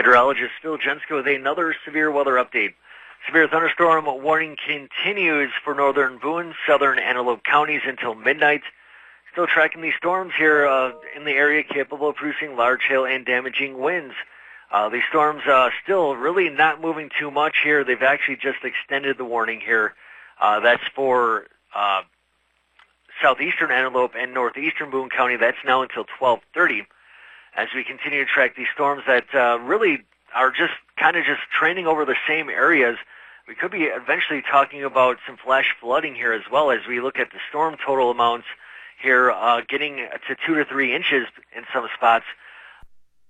meteorologist Phil Jensko with another severe weather update. Severe thunderstorm warning continues for northern Boone, southern Antelope counties until midnight. Still tracking these storms here in the area capable of producing large hail and damaging winds. These storms still really not moving too much here. They've actually just extended the warning here. That's for southeastern Antelope and northeastern Boone County. That's now until 12:30. As we continue to track these storms that really are just kind of just training over the same areas, we could be eventually talking about some flash flooding here as well as we look at the storm total amounts here getting to 2 to 3 inches in some spots.